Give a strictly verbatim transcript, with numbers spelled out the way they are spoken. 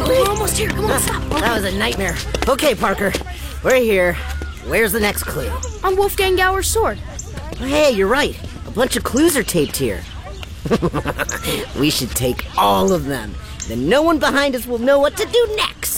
We're almost here. Come on, stop. That was a nightmare. Okay, Parker. We're here. Where's the next clue? On Wolfgang Gower's sword. Hey, you're right. A bunch of clues are taped here. We should take all of them. Then no one behind us will know what to do next.